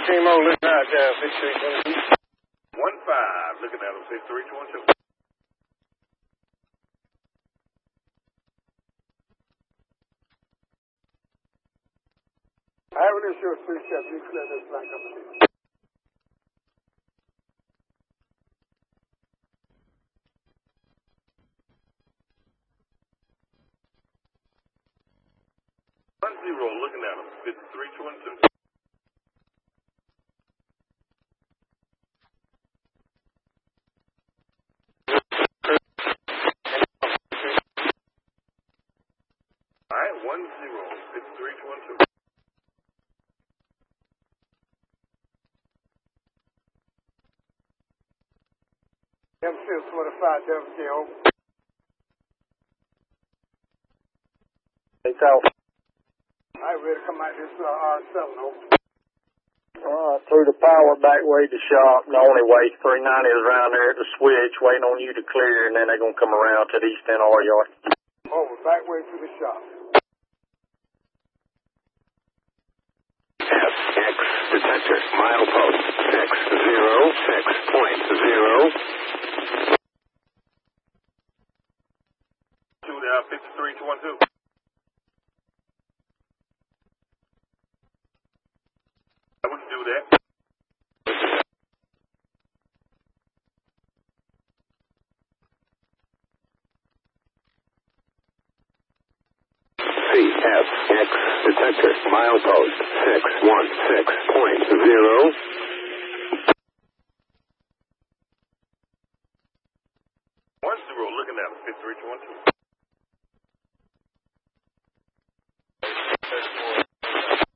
team O, listen out there, 5322. 1-5, looking at him, 5322. I have an issue with 3-7. You clear this blank up, please. Looking at him, 5322. All right, 1-0, 5322. M625, WKO. Hey, Kyle. All right, ready to come out this R7, over. Threw the power back way to shop. The only way 390 is around there at the switch, waiting on you to clear, and then they're going to come around to the east end of our yard. Over, back way to the shop. FX detector, milepost 606.0. 2 down, 5322. We can do that. CFX detector, milepost 616.0. 1-0, looking at him, 5322.